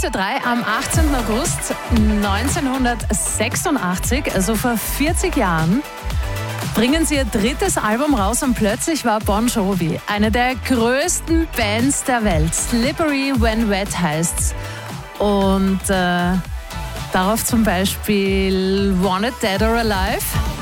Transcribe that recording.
Größe 3 am 18. August 1986, also vor 40 Jahren, bringen sie ihr drittes Album raus und plötzlich war Bon Jovi eine der größten Bands der Welt. Slippery When Wet heißt's. Und darauf zum Beispiel Wanted Dead or Alive.